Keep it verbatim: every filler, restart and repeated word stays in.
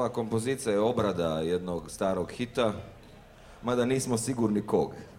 ova kompozicija je obrada jednog starog hita, mada nismo sigurni kog.